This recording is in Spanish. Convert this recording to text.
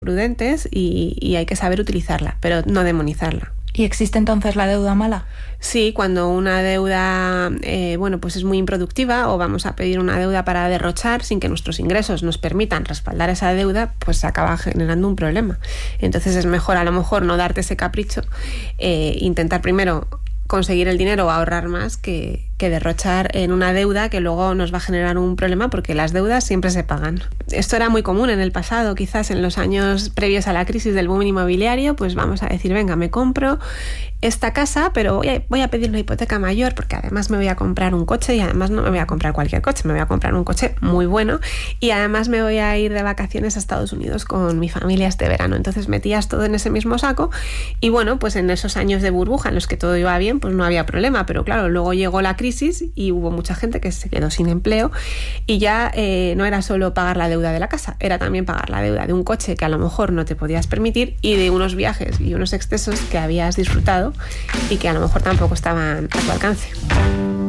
prudentes y hay que saber utilizarla, pero no demonizarla. ¿Y existe entonces la deuda mala? Sí, cuando una deuda pues es muy improductiva, o vamos a pedir una deuda para derrochar sin que nuestros ingresos nos permitan respaldar esa deuda, pues se acaba generando un problema. Entonces es mejor a lo mejor no darte ese capricho, intentar primero conseguir el dinero o ahorrar más que derrochar en una deuda que luego nos va a generar un problema, porque las deudas siempre se pagan. Esto era muy común en el pasado, quizás en los años previos a la crisis del boom inmobiliario, pues vamos a decir, venga, me compro esta casa, pero voy a pedir una hipoteca mayor, porque además me voy a comprar un coche, y además no me voy a comprar cualquier coche, me voy a comprar un coche muy bueno, y además me voy a ir de vacaciones a Estados Unidos con mi familia este verano. Entonces metías todo en ese mismo saco, y bueno, pues en esos años de burbuja en los que todo iba bien, pues no había problema, pero claro, luego llegó la crisis y hubo mucha gente que se quedó sin empleo, y ya no era solo pagar la deuda de la casa, era también pagar la deuda de un coche que a lo mejor no te podías permitir, y de unos viajes y unos excesos que habías disfrutado y que a lo mejor tampoco estaban a tu alcance.